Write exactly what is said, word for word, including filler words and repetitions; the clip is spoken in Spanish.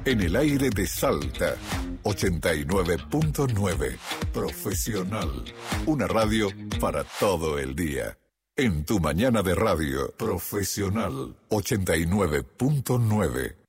En el aire de Salta, ochenta y nueve punto nueve. Profesional. Una radio para todo el día. En tu mañana de radio, Profesional, ochenta y nueve punto nueve.